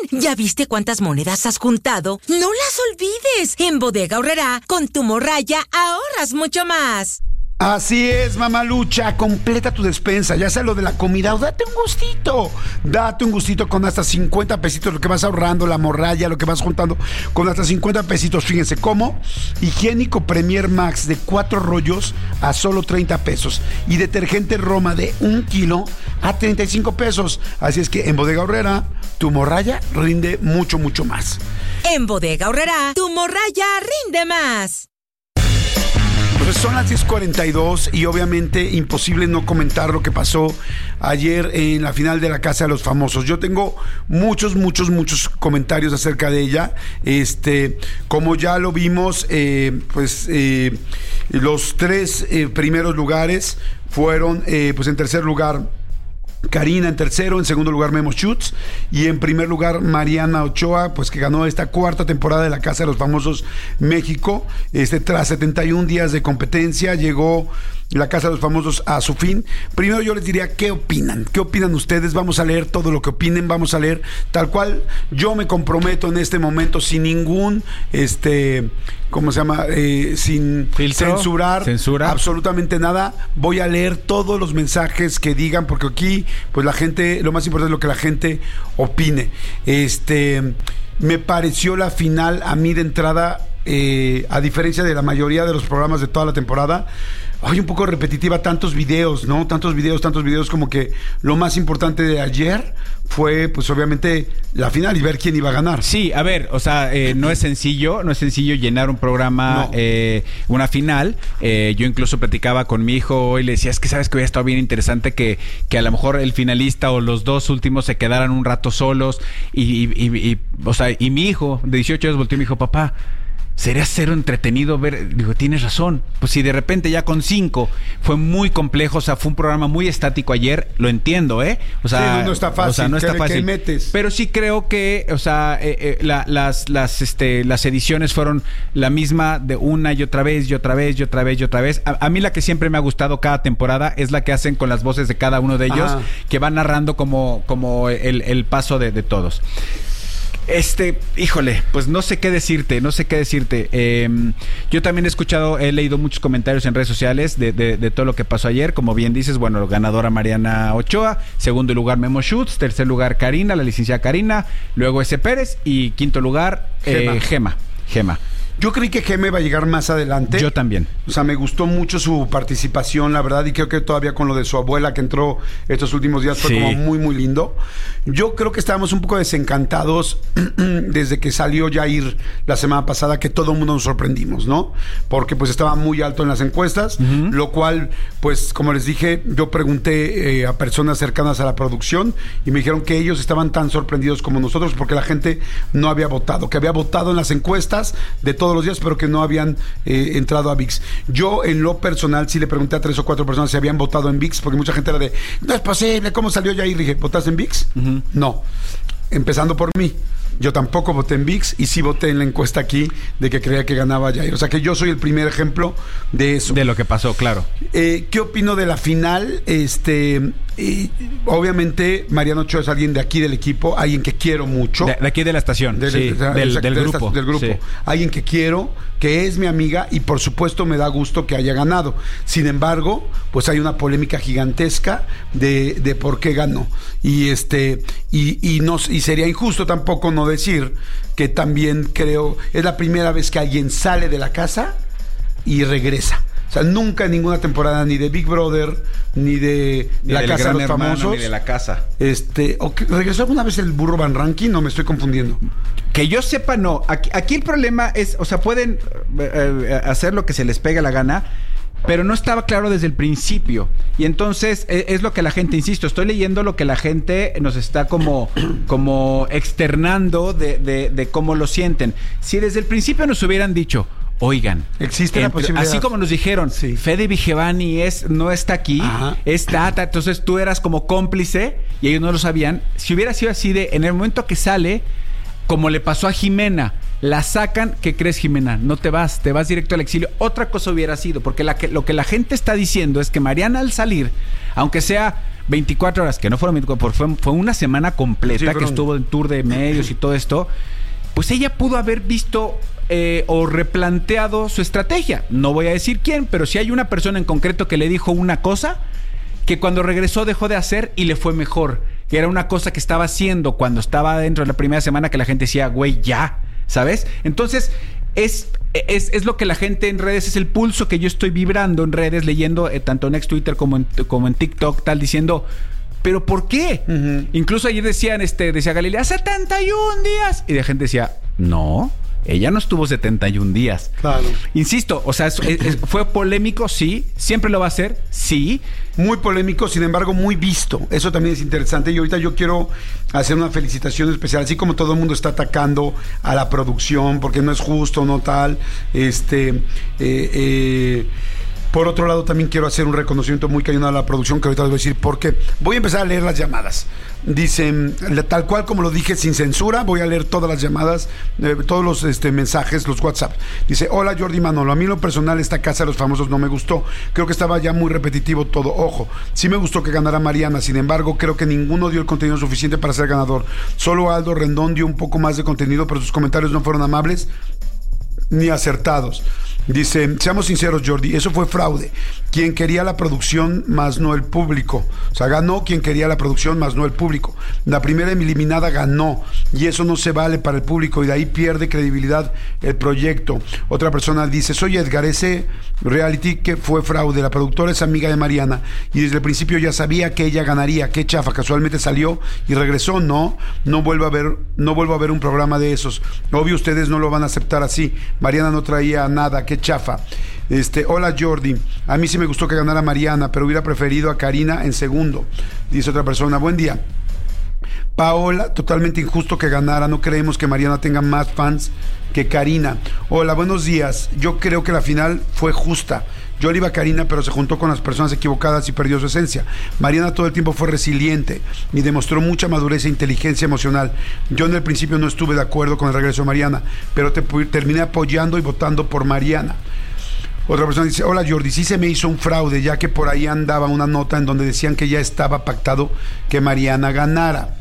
¿Ya viste cuántas monedas has juntado? ¡No las olvides! En Bodega Aurrerá, con tu morralla, ahorras mucho más. Así es, mamalucha, completa tu despensa, ya sea lo de la comida o date un gustito con hasta 50 pesitos, lo que vas ahorrando, la morralla, lo que vas juntando con hasta 50 pesitos, fíjense cómo, higiénico Premier Max de 4 rollos a solo 30 pesos y detergente Roma de 1 kilo a 35 pesos, así es que en Bodega Aurrerá, tu morralla rinde mucho, mucho más. En Bodega Aurrerá, tu morralla rinde más. Pues son las 10:42 y obviamente imposible no comentar lo que pasó ayer en la final de la Casa de los Famosos. Yo tengo muchos comentarios acerca de ella. Como ya lo vimos, los 3 primeros lugares fueron, pues en tercer lugar Karina en tercero, en segundo lugar Memo Schutz y en primer lugar Mariana Ochoa, pues que ganó esta 4ª temporada de la Casa de los Famosos México. Tras 71 días de competencia llegó la Casa de los Famosos a su fin. Primero yo les diría, ¿qué opinan? ¿Qué opinan ustedes? Vamos a leer todo lo que opinen, vamos a leer tal cual yo me comprometo en este momento sin ningún, ¿cómo se llama? Sin censurar absolutamente nada. Voy a leer todos los mensajes que digan, porque aquí, pues la gente, lo más importante es lo que la gente opine. Me pareció la final a mí de entrada, a diferencia de la mayoría de los programas de toda la temporada, un poco repetitiva, tantos videos, ¿no? Tantos videos, como que lo más importante de ayer fue, pues obviamente, la final y ver quién iba a ganar. Sí, a ver, o sea, no es sencillo llenar un programa, una final. Yo incluso platicaba con mi hijo hoy, le decía, es que sabes que hubiera estado bien interesante que a lo mejor el finalista o los 2 últimos se quedaran un rato solos y mi hijo de 18 años volteó y me dijo, papá, sería cero entretenido ver. Digo, tienes razón. Pues si de repente ya con 5 fue muy complejo, o sea, fue un programa muy estático ayer, lo entiendo, O sea, sí, no está fácil. O sea, no está fácil. ¿Qué metes? Pero sí creo que, o sea, las ediciones fueron la misma de una y otra vez. A mí la que siempre me ha gustado cada temporada es la que hacen con las voces de cada uno de ellos, que van narrando como el paso de todos. Híjole, pues no sé qué decirte. Yo también he leído muchos comentarios en redes sociales de todo lo que pasó ayer. Como bien dices, bueno, ganadora Mariana Ochoa, segundo lugar Memo Schutz, tercer lugar Karina, la licenciada Karina, luego S. Pérez y quinto lugar Gema. Yo creí que Geme iba a llegar más adelante. Yo también. O sea, me gustó mucho su participación, la verdad, y creo que todavía con lo de su abuela que entró estos últimos días fue como muy, muy lindo. Yo creo que estábamos un poco desencantados desde que salió Jair la semana pasada, que todo el mundo nos sorprendimos, ¿no? Porque pues estaba muy alto en las encuestas, lo cual, pues, como les dije, yo pregunté a personas cercanas a la producción y me dijeron que ellos estaban tan sorprendidos como nosotros porque la gente no había votado, que había votado en las encuestas de todos los días, pero que no habían entrado a ViX. Yo, en lo personal, sí le pregunté a 3 o 4 personas si habían votado en ViX, porque mucha gente era de, no es posible, ¿cómo salió Jair? Le dije, ¿votaste en ViX? No. Empezando por mí. Yo tampoco voté en ViX y sí voté en la encuesta aquí de que creía que ganaba Jair. O sea que yo soy el primer ejemplo de eso. De lo que pasó, claro. ¿Qué opino de la final? Obviamente Mariana Ochoa es alguien de aquí del equipo, alguien que quiero mucho. De aquí de la estación, del grupo. Del grupo. Sí. Alguien que quiero, que es mi amiga y por supuesto me da gusto que haya ganado. Sin embargo, pues hay una polémica gigantesca de por qué ganó. Y sería injusto tampoco no decir que también creo es la primera vez que alguien sale de la casa y regresa. O sea, nunca en ninguna temporada, ni de Big Brother, ni de la Casa de los Famosos, ni de la casa. ¿Regresó alguna vez el burro Van Ranking? No, me estoy confundiendo. Que yo sepa, no. Aquí el problema es, o sea, pueden hacer lo que se les pega la gana, pero no estaba claro desde el principio. Y entonces es lo que la gente, insisto, estoy leyendo lo que la gente nos está como externando de cómo lo sienten. Si desde el principio nos hubieran dicho, oigan, existe la posibilidad. Así como nos dijeron, Fede Vigevani no está aquí, entonces tú eras como cómplice y ellos no lo sabían. Si hubiera sido así en el momento que sale, como le pasó a Jimena, la sacan, ¿qué crees, Jimena? No te vas directo al exilio. Otra cosa hubiera sido, porque lo que la gente está diciendo es que Mariana al salir, aunque sea 24 horas, que no fueron 24, porque fue una semana completa que estuvo en tour de medios y todo esto, pues ella pudo haber visto o replanteado su estrategia. No voy a decir quién, pero si hay una persona en concreto que le dijo una cosa que cuando regresó dejó de hacer y le fue mejor. Que era una cosa que estaba haciendo cuando estaba dentro de la primera semana que la gente decía, güey, ya, ¿sabes? Entonces, es lo que la gente en redes, es el pulso que yo estoy vibrando en redes, leyendo tanto en ex Twitter como en TikTok, tal, diciendo, ¿pero por qué? Uh-huh. Incluso ayer decía Galilea, 71 días. Y la gente decía, no, ella no estuvo 71 días. Claro. Insisto, o sea, fue polémico, sí. Siempre lo va a ser, sí. Muy polémico, sin embargo, muy visto. Eso también es interesante. Y ahorita yo quiero hacer una felicitación especial. Así como todo el mundo está atacando a la producción, porque no es justo, no tal. Por otro lado, también quiero hacer un reconocimiento muy cañón a la producción, que ahorita les voy a decir por qué. Voy a empezar a leer las llamadas. Dicen, tal cual como lo dije, sin censura, voy a leer todas las llamadas, todos los mensajes, los WhatsApp. Dice, hola Jordi Manolo, a mí en lo personal esta casa de los famosos no me gustó. Creo que estaba ya muy repetitivo todo. Ojo, sí me gustó que ganara Mariana, sin embargo, creo que ninguno dio el contenido suficiente para ser ganador. Solo Aldo Rendón dio un poco más de contenido, pero sus comentarios no fueron amables ni acertados. Dice, seamos sinceros, Jordi, eso fue fraude. Quien quería la producción, más no el público. O sea, ganó quien quería la producción, más no el público. La primera eliminada ganó, y eso no se vale para el público, y de ahí pierde credibilidad el proyecto. Otra persona dice, soy Edgar, ese reality que fue fraude. La productora es amiga de Mariana, y desde el principio ya sabía que ella ganaría. Qué chafa, casualmente salió y regresó. No vuelvo a ver un programa de esos. Obvio, ustedes no lo van a aceptar así. Mariana no traía nada, qué chafa. Hola Jordi, a mí sí me gustó que ganara Mariana, pero hubiera preferido a Karina en segundo. Dice otra persona, buen día. Paola, totalmente injusto que ganara, no creemos que Mariana tenga más fans que Karina. Hola, buenos días, yo creo que la final fue justa. Yo le iba a Karina, pero se juntó con las personas equivocadas y perdió su esencia. Mariana todo el tiempo fue resiliente y demostró mucha madurez e inteligencia emocional. Yo en el principio no estuve de acuerdo con el regreso de Mariana, pero terminé apoyando y votando por Mariana. Otra persona dice, hola Jordi, sí se me hizo un fraude, ya que por ahí andaba una nota en donde decían que ya estaba pactado que Mariana ganara.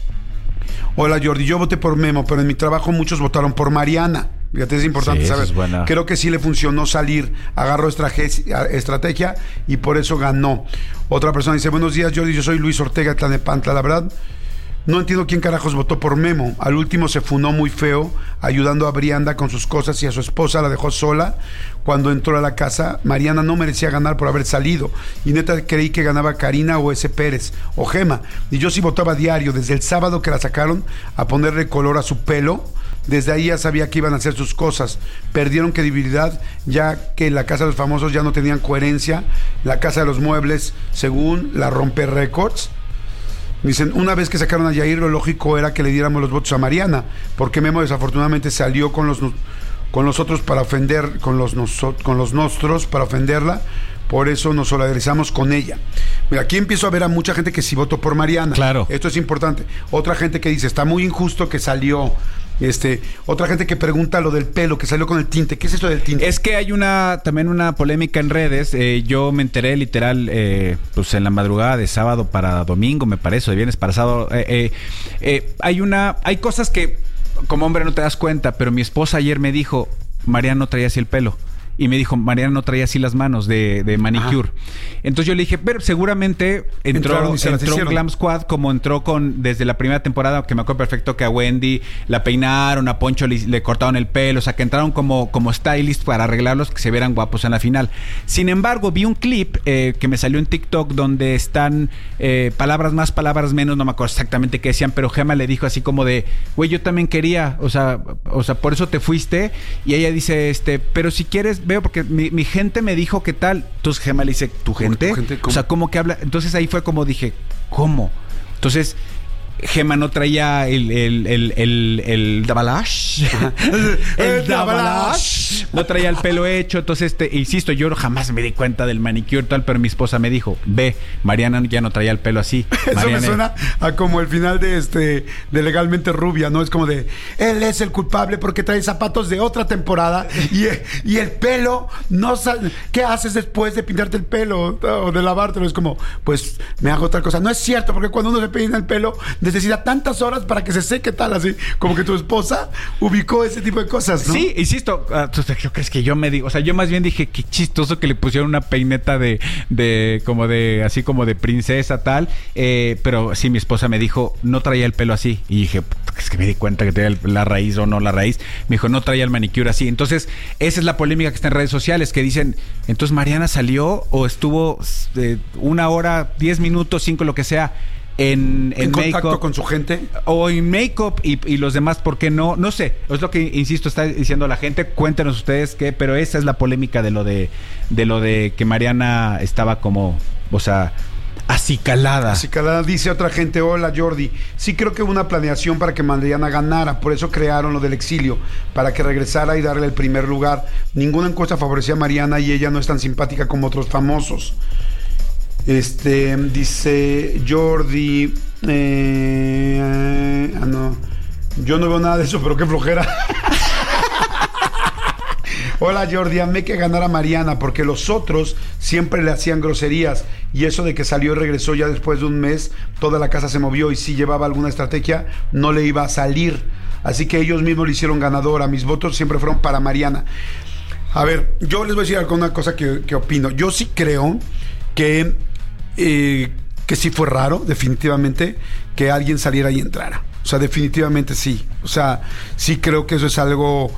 Hola Jordi, yo voté por Memo, pero en mi trabajo muchos votaron por Mariana. Fíjate, es importante saber. Es creo que sí le funcionó salir, agarró estrategia y por eso ganó. Otra persona dice, buenos días Jordi, yo soy Luis Ortega Tlanepantla, la verdad no entiendo quién carajos votó por Memo. Al último se funó muy feo, ayudando a Brianda con sus cosas, y a su esposa la dejó sola cuando entró a la casa. Mariana no merecía ganar por haber salido, y neta creí que ganaba Karina o ese Pérez o Gema, y yo sí votaba diario desde el sábado que la sacaron a ponerle color a su pelo. Desde ahí ya sabía que iban a hacer sus cosas. Perdieron credibilidad, ya que la Casa de los Famosos ya no tenían coherencia. La Casa de los Muebles, según la Rompe Records, dicen, una vez que sacaron a Yair, lo lógico era que le diéramos los votos a Mariana, porque Memo desafortunadamente salió con los otros para ofender, con los nostros para ofenderla. Por eso nos solidarizamos con ella. Mira, aquí empiezo a ver a mucha gente que sí votó por Mariana. Claro. Esto es importante. Otra gente que dice, está muy injusto que salió. Otra gente que pregunta lo del pelo, que salió con el tinte. ¿Qué es esto del tinte? Es que hay también una polémica en redes. Yo me enteré literal, pues en la madrugada de sábado para domingo, me parece, o de viernes para sábado. Hay cosas que como hombre no te das cuenta, pero mi esposa ayer me dijo, Mariana no traía así el pelo. Y me dijo, Mariana no traía así las manos de manicure. Ajá. Entonces yo le dije, pero seguramente entró Glam Squad, como entró desde la primera temporada, que me acuerdo perfecto que a Wendy la peinaron, a Poncho le cortaron el pelo, o sea, que entraron como stylist para arreglarlos, que se vieran guapos en la final. Sin embargo, vi un clip que me salió en TikTok donde están palabras más, palabras menos, no me acuerdo exactamente qué decían, pero Gema le dijo así como de, güey, yo también quería, o sea, por eso te fuiste. Y ella dice, pero si quieres, veo, porque mi gente me dijo que tal. Entonces Gema le dice, ¿tu gente? O sea, ¿cómo que habla? Entonces ahí fue como dije, ¿cómo? Entonces Gema no traía el Dabalash. El Dabalash. no traía el pelo hecho. Entonces, insisto, yo jamás me di cuenta del manicure tal, pero mi esposa me dijo, ve, Mariana ya no traía el pelo así. Eso Mariana... me suena a como el final de Legalmente Rubia, ¿no? Es como de, él es el culpable porque trae zapatos de otra temporada y el pelo, no ¿qué haces después de pintarte el pelo o de lavártelo? Es como, pues me hago otra cosa. No es cierto, porque cuando uno se peina el pelo necesita tantas horas para que se seque tal, así como que tu esposa ubicó ese tipo de cosas, ¿no? Sí, insisto, ¿tú crees que yo me digo? O sea, yo más bien dije, qué chistoso que le pusieron una peineta así como de princesa tal, pero sí, mi esposa me dijo, no traía el pelo así, y dije, es que me di cuenta que traía la raíz o no la raíz. Me dijo, no traía el manicure así. Entonces, esa es la polémica que está en redes sociales, que dicen, entonces Mariana salió o estuvo 1 hora, 10 minutos, 5, lo que sea, en contacto con su gente o en make-up y los demás, ¿por qué no? No sé, es lo que, insisto, está diciendo la gente. Cuéntenos ustedes qué, pero esa es la polémica de lo de que Mariana estaba como, o sea, acicalada. Dice otra gente, hola Jordi, sí creo que hubo una planeación para que Mariana ganara, por eso crearon lo del exilio, para que regresara y darle el primer lugar. Ninguna encuesta favorecía a Mariana y ella no es tan simpática como otros famosos. Dice Jordi, no, yo no veo nada de eso, pero qué flojera. Hola Jordi, amé que ganara Mariana porque los otros siempre le hacían groserías y eso de que salió y regresó ya después de un mes, toda la casa se movió y si llevaba alguna estrategia no le iba a salir, así que ellos mismos le hicieron ganadora. Mis votos siempre fueron para Mariana. A ver, yo les voy a decir alguna cosa que opino. Yo sí creo que sí fue raro, definitivamente, que alguien saliera y entrara. O sea, definitivamente sí. O sea, sí creo que eso es algo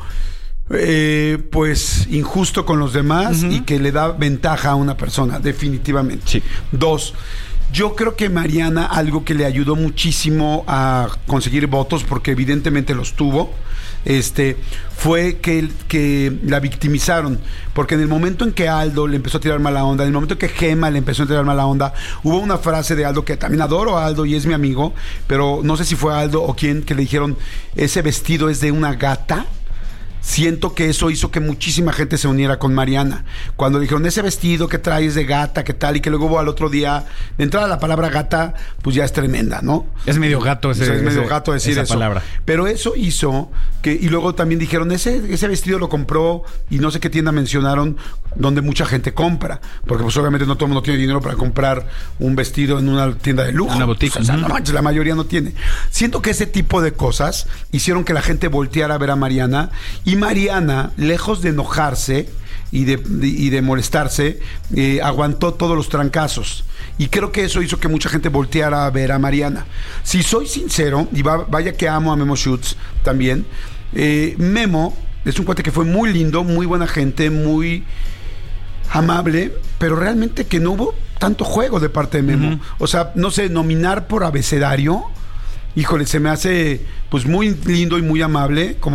pues injusto con los demás y que le da ventaja a una persona, definitivamente. Sí. 2, yo creo que Mariana, algo que le ayudó muchísimo a conseguir votos, porque evidentemente los tuvo, fue que la victimizaron, porque en el momento en que Aldo le empezó a tirar mala onda, en el momento en que Gema le empezó a tirar mala onda, hubo una frase de Aldo, que también adoro a Aldo y es mi amigo, pero no sé si fue Aldo o quién, que le dijeron, ese vestido es de una gata. Siento que eso hizo que muchísima gente se uniera con Mariana. Cuando dijeron, ese vestido que traes de gata, ¿qué tal? Y que luego al otro día, de entrada la palabra gata, pues ya es tremenda, ¿no? Es medio gato es medio gato decir esa palabra. Pero eso hizo que, y luego también dijeron, ese vestido lo compró, y no sé qué tienda mencionaron, donde mucha gente compra. Porque pues obviamente no todo el mundo tiene dinero para comprar un vestido en una tienda de lujo. Una boutique. O sea, no manches, la mayoría no tiene. Siento que ese tipo de cosas hicieron que la gente volteara a ver a Mariana. Y Mariana, lejos de enojarse y de molestarse, aguantó todos los trancazos. Y creo que eso hizo que mucha gente volteara a ver a Mariana. Si soy sincero, y vaya que amo a Memo Schutz también, Memo es un cuate que fue muy lindo, muy buena gente, muy amable, pero realmente que no hubo tanto juego de parte de Memo. O sea, no sé, nominar por abecedario, híjole, se me hace pues muy lindo y muy amable, como